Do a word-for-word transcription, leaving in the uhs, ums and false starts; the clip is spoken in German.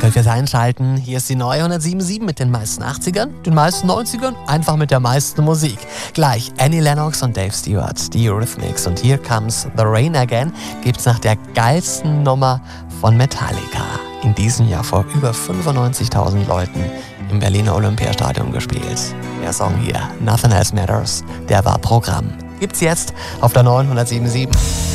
Danke fürs Einschalten. Hier ist die neue hundertsieben Komma sieben mit den meisten achtzigern, den meisten neunzigern, einfach mit der meisten Musik. Gleich Annie Lennox und Dave Stewart, die Eurythmics. Und Here Comes the Rain Again gibt's nach der geilsten Nummer von Metallica. In diesem Jahr vor über fünfundneunzigtausend Leuten im Berliner Olympiastadion gespielt. Der Song hier, Nothing Else Matters, der war Programm. Gibt's jetzt auf der neuen hundertsieben Komma sieben.